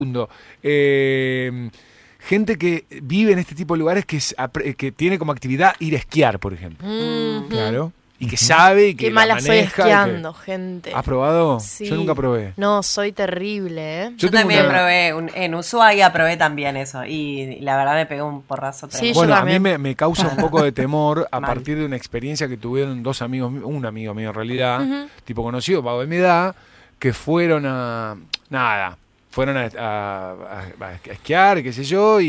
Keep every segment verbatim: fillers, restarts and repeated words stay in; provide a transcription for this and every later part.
mundo. Eh, gente que vive en este tipo de lugares que, es, que tiene como actividad ir a esquiar, por ejemplo. Mm-hmm. Claro. Y que sabe y que Qué la mala maneja. soy esquiando, que... gente. ¿Has probado? Sí. Yo nunca probé. No, soy terrible, ¿eh? Yo, Yo también una... probé, un, en Ushuaia probé también eso y la verdad me pegó un porrazo tremendo. Sí, bueno, a mí me, me causa un poco de temor a partir de una experiencia que tuvieron dos amigos, un amigo mío en realidad, uh-huh. tipo conocido, pago de mi edad, que fueron a... Nada, fueron a, a, a, a esquiar, qué sé yo, y...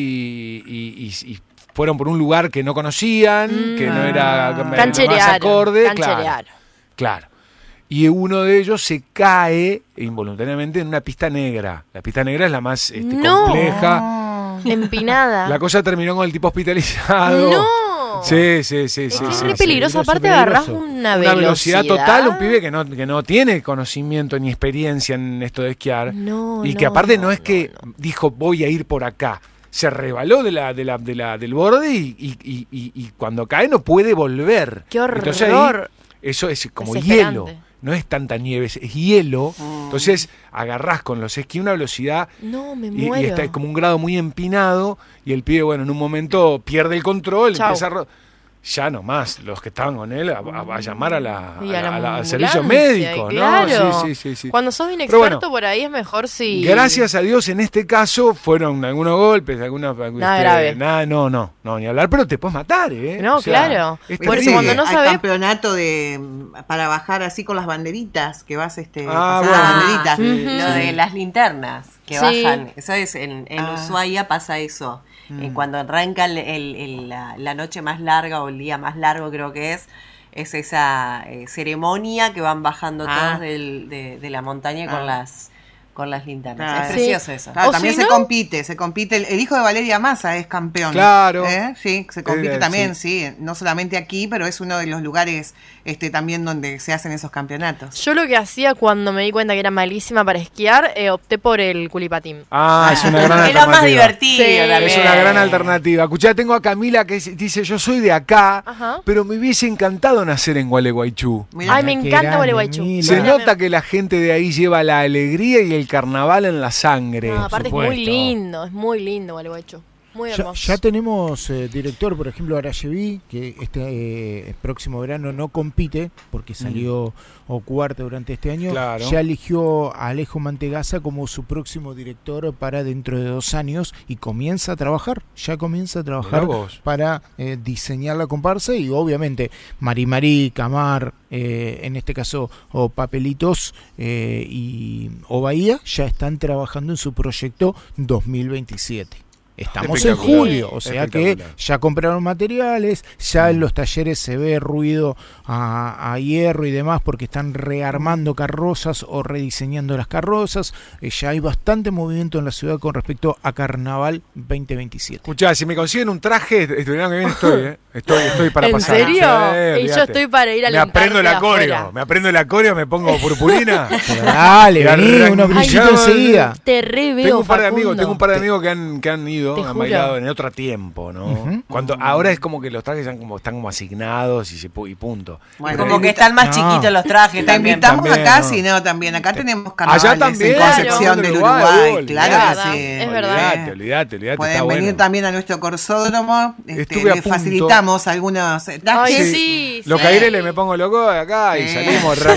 y, y, y fueron por un lugar que no conocían, mm, que no era ah, más acorde. Claro, claro. Y uno de ellos se cae involuntariamente en una pista negra. La pista negra es la más este, no. compleja. Empinada. La cosa terminó con el tipo hospitalizado. ¡No! Sí, sí, sí. Es sí, que sí, es re sí, peligroso. sí, Aparte agarrás una velocidad. Una velocidad total, un pibe que no, que no tiene conocimiento ni experiencia en esto de esquiar. No, y no, que aparte no, no es que no. dijo voy a ir por acá. Se rebaló de la, de la, de la, del borde y, y, y, y cuando cae no puede volver. ¡Qué horror! Entonces ahí, eso es como hielo. No es tanta nieve, es hielo. Mm. Entonces agarrás con los esquís una velocidad no, me y, muero. y está como un grado muy empinado y el pibe, bueno, en un momento pierde el control, Chau. empieza a... Ro- Ya nomás, los que estaban con él, a, a, a llamar a la, a la, a la, al servicio médico, claro. ¿no? Sí, sí, sí, sí. Cuando sos inexperto, bueno, por ahí es mejor si... Gracias a Dios, en este caso, fueron algunos golpes, algunas... Nada este, grave. Nada, no, no, no, ni hablar, pero te puedes matar, ¿eh? No, o sea, claro. Por eso cuando no sabés... Hay campeonato de, para bajar así con las banderitas, que vas este, ah, pasar bueno. las banderitas. Uh-huh. Lo de las linternas que sí. bajan, eso es, en, en ah. Ushuaia pasa eso. Eh, cuando arranca el, el, el, la, la noche más larga o el día más largo creo que es, es esa eh, ceremonia que van bajando ah. todos del, de, de la montaña ah. con las con las linternas. Claro. Es precioso sí. eso. Claro, también si se no? compite, se compite. El, el hijo de Valeria Massa es campeón. Claro. ¿Eh? Sí, se compite eh, también, sí. sí. No solamente aquí, pero es uno de los lugares este también donde se hacen esos campeonatos. Yo lo que hacía cuando me di cuenta que era malísima para esquiar, eh, opté por el culipatín. Ah, es una gran alternativa. Era más divertido sí. también. Es una gran alternativa. Escuchá, tengo a Camila que dice, yo soy de acá, Ajá. pero me hubiese encantado nacer en Gualeguaychú. Mirá, Ay, me encanta Gualeguaychú. Se Mirá, nota me... que la gente de ahí lleva la alegría y el carnaval en la sangre. No, aparte es muy lindo, es muy lindo Gualeguaychú. Muy hermoso. Ya, ya tenemos eh, director, por ejemplo, Arayeví, que este eh, próximo verano no compite porque salió mm. o cuarta durante este año. Claro. Ya eligió a Alejo Mantegaza como su próximo director para dentro de dos años y comienza a trabajar. Ya comienza a trabajar para eh, diseñar la comparsa y obviamente Mari Mari, Camar, eh, en este caso o Papelitos eh, y o Bahía ya están trabajando en su proyecto dos mil veintisiete. Estamos en julio, o sea que ya compraron materiales, ya en los talleres se ve ruido a, a hierro y demás porque están rearmando carrozas o rediseñando las carrozas. Eh, ya hay bastante movimiento en la ciudad con respecto a Carnaval veinte veintisiete. Escuchá, si me consiguen un traje, el verano que viene estoy, ¿eh? Estoy, estoy para ¿En pasar. ¿En serio? Sí, y yo estoy para ir a Me aprendo el acorio, me aprendo el acorio, me pongo purpurina. Dale, vení, unos brillitos enseguida. Te re veo, tengo un par de Facundo. amigos, tengo un par de amigos que han, que han ido, han juro. bailado en otro tiempo, ¿no? Uh-huh. Cuando ahora es como que los trajes están como están como asignados y, se, y punto. Bueno, como que están más no. chiquitos los trajes. Te también. invitamos también, acá, no. si no, también. Acá tenemos carnavales allá también, en Concepción claro, del Uruguay, Uruguay. Uruguay Claro es que verdad, sí. es verdad. Olvídate, olvídate, olvídate. Pueden está venir bueno. también a nuestro corsódromo. Este, les facilitamos algunos Ay, trajes. sí, sí. Los caireles me pongo loco acá y sí. salimos. Sí.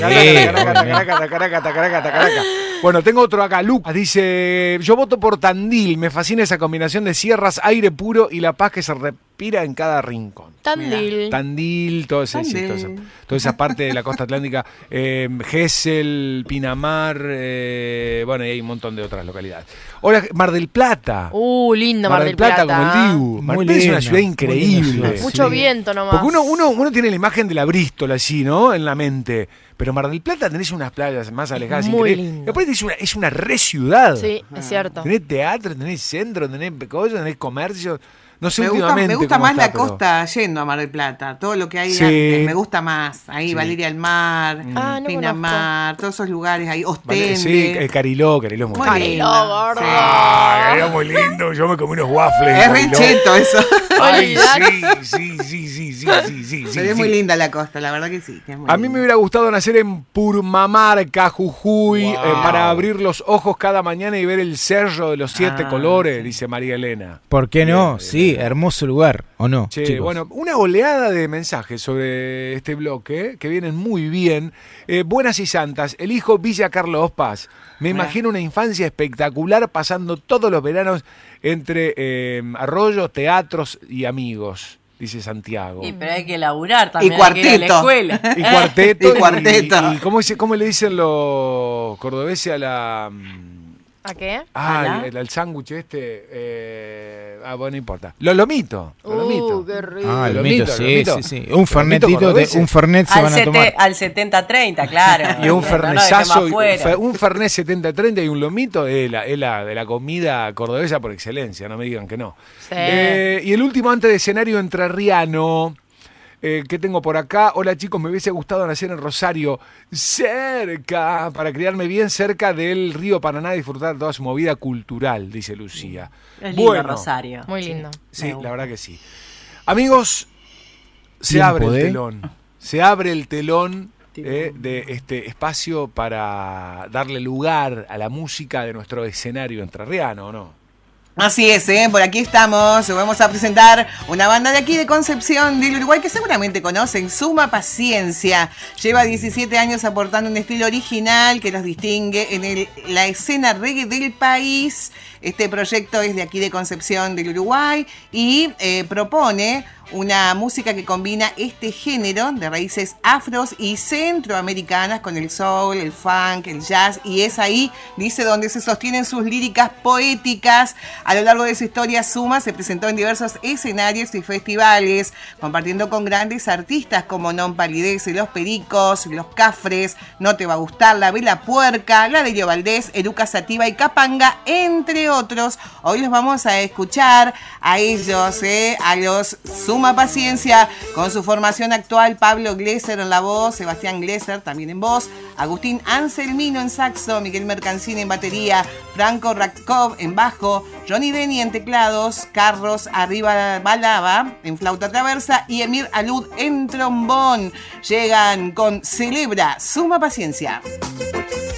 Bueno, tengo otro acá, Lucas. Dice, yo voto por Tandil. Me fascina esa combinación de sierras, aire puro y la paz que se respira en cada rincón. Tandil. Tandil, todo ese, sí, toda, esa, toda esa parte de la costa atlántica. Eh, Gesell, Pinamar, eh, bueno, y hay un montón de otras localidades. Ahora, Mar del Plata. Uh, lindo Mar, Mar del Plata. Plata como el Dibu. Mar del Plata es una ciudad increíble. Mucho sí. viento nomás. Porque uno, uno, uno tiene la imagen de la Brístol así, ¿no? En la mente. Pero Mar del Plata tenés unas playas más alejadas. Muy increíbles. lindo. Y aparte es una, es una re ciudad. Sí, es cierto. Tenés teatro, tenés centro, tenés cosas, tenés comercio. No sé, me gusta, últimamente me gusta más está, la pero... costa yendo a Mar del Plata. Todo lo que hay sí. antes, me gusta más. Ahí, sí. Valeria del Mar, ah, no Pinamar, conozco. Todos esos lugares ahí. Ostende. Vale, sí, el Cariló, Cariló es muy, muy lindo. Cariló, gordo. Sí. Ah, Cariló muy lindo. Yo me comí unos waffles. Es re cheto eso. Ay, sí, sí, sí, sí, sí. sí, sí, sí. sí es sí. muy linda la costa, la verdad que sí. Que es muy a mí linda. me hubiera gustado nacer en Purmamarca, Jujuy, Wow. eh, para abrir los ojos cada mañana y ver el cerro de los siete Ah, colores, sí. dice María Elena. ¿Por qué no? Bien, Sí, bien. hermoso lugar, ¿o no? Che, chicos? bueno, una oleada de mensajes sobre este bloque que vienen muy bien. Eh, buenas y santas, elijo Villa Carlos Paz. Me imagino una infancia espectacular pasando todos los veranos entre eh, arroyos, teatros y amigos, dice Santiago. Y pero hay que laburar también. Y cuarteto. Hay que ir a la escuela. Y cuarteto. Y cuarteto. Y, y ¿cómo, dice- cómo le dicen los cordobeses a la... ¿A qué? Ah, ¿Alá? el, el sándwich este... Eh, ah, bueno, no importa. Los lomitos. Los lomitos. Uh, qué rico. Ah, el Los mito, mitos, sí, los mitos. sí, sí. Un Los fernetito, mitos de, cordobeses. un fernet se Al, van a sete- tomar. al setenta treinta, claro. Y un No, no, fernesazo, dejemos y- afuera. fe- un fernet setenta treinta y un lomito es la, es la de la comida cordobesa por excelencia, no me digan que no. Sí. Eh, y el último antes de escenario entrerriano, eh, que tengo por acá. Hola chicos, me hubiese gustado nacer en Rosario, cerca, para criarme bien cerca del río Paraná y disfrutar toda su movida cultural, dice Lucía. Es lindo Bueno, Rosario. Muy lindo. sí, Me la verdad que sí. Amigos, se Tiempo abre el de- telón. Se abre el telón eh, de este espacio para darle lugar a la música de nuestro escenario entrerriano, ¿o no? Así es, ¿eh? Por aquí estamos. Vamos a presentar una banda de aquí de Concepción del Uruguay que seguramente conocen, Suma Paciencia. Lleva diecisiete años aportando un estilo original que los distingue en el- la escena reggae del país. Este proyecto es de aquí de Concepción del Uruguay y eh, propone una música que combina este género de raíces afros y centroamericanas con el soul, el funk, el jazz, y es ahí, dice, donde se sostienen sus líricas poéticas. A lo largo de su historia, Suma se presentó en diversos escenarios y festivales, compartiendo con grandes artistas como Non Palidece, Los Pericos, Los Cafres, No Te Va a Gustar, La Vela Puerca, La Delio Valdés, Eruca Sativa y Capanga, entre otros. Hoy los vamos a escuchar a ellos, eh, a los Suma Paciencia, con su formación actual: Pablo Glesser en la voz, Sebastián Glesser también en voz, Agustín Anselmino en saxo, Miguel Mercancini en batería, Franco Ratkov en bajo, Johnny Denny en teclados, Carlos Arriba Balaba en flauta traversa y Emir Alud en trombón. Llegan con Celebra, Suma Paciencia.